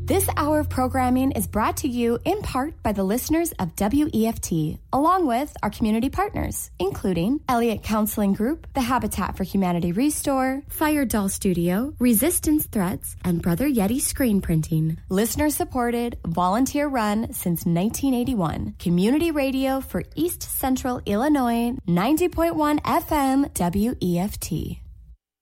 This hour of programming is brought to you in part by the listeners of WEFT, along with our community partners, including Elliott Counseling Group, the Habitat for Humanity Restore, Fire Doll Studio, Resistance Threats, and Brother Yeti Screen Printing. Listener-supported, volunteer-run since 1981. Community radio for East Central Illinois, 90.1 FM WEFT.